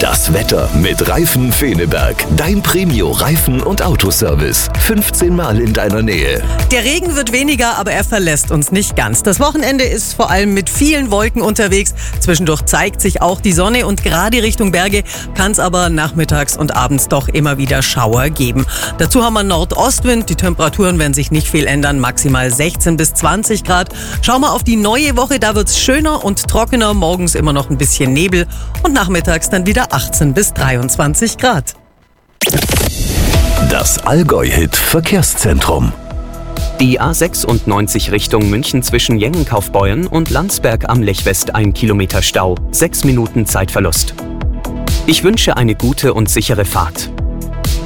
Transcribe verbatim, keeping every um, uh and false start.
Das Wetter mit Reifen Feneberg. Dein Premio Reifen- und Autoservice. fünfzehn Mal in deiner Nähe. Der Regen wird weniger, aber er verlässt uns nicht ganz. Das Wochenende ist vor allem mit vielen Wolken unterwegs. Zwischendurch zeigt sich auch die Sonne und gerade Richtung Berge kann es aber nachmittags und abends doch immer wieder Schauer geben. Dazu haben wir Nordostwind. Die Temperaturen werden sich nicht viel ändern. Maximal sechzehn bis zwanzig Grad. Schauen wir auf die neue Woche. Da wird es schöner und trockener. Morgens immer noch ein bisschen Nebel und nachmittags dann wieder achtzehn bis dreiundzwanzig Grad. Das Allgäu-Hit Verkehrszentrum. Die A sechsundneunzig Richtung München zwischen Jengenkaufbeuern und Landsberg am Lech West ein Kilometer Stau, sechs Minuten Zeitverlust. Ich wünsche eine gute und sichere Fahrt.